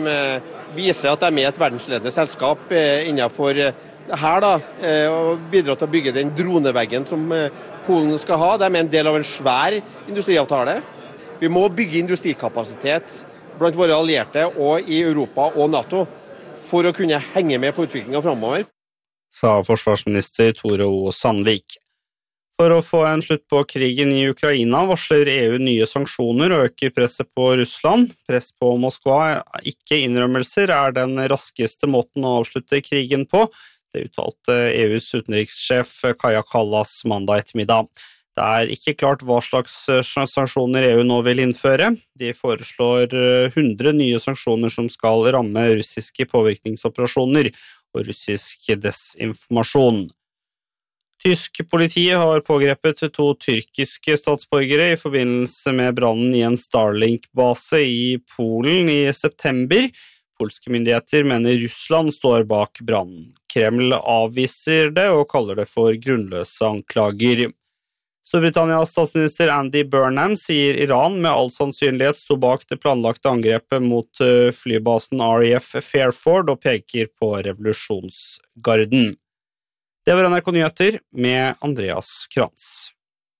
viser at de et verdensledende selskap innenfor det her og bidrar til å bygge den droneveggen som Polen skal ha. De en del av en svær industriavtale. Vi må bygge industrikapasitet blant våre allierte og i Europa og NATO for å kunne henge med på utviklingen fremover. Sa forsvarsminister Tore O. Sandvik. For å få en slutt på krigen i Ukraina varsler EU nye sanksjoner og øker presset på Russland. Press på Moskva, ikke innrømmelser, den raskeste måten å avslutte krigen på. Det uttalte EUs utenrikssjef Kaja Kallas mandag ettermiddag. Det ikke klart hva slags sanksjoner EU nå vil innføre. De foreslår 100 nye sanksjoner som skal ramme russiske påvirkningsoperasjoner og russisk desinformasjon. Tysk politi har pågrepet 2 tyrkiske statsborgere i forbindelse med brannen i en Starlink-base i Polen i september. Polske myndigheter mener Russland står bak brannen. Kreml avviser det og kaller det for grunnløse anklager. Storbritannias statsminister Andy Burnham sier Iran med all sannsynlighet sto bak det planlagte angrepet mot flybasen RAF Fairford og peker på revolusjonsgarden. Det var NRK Nyheter med Andreas Krantz.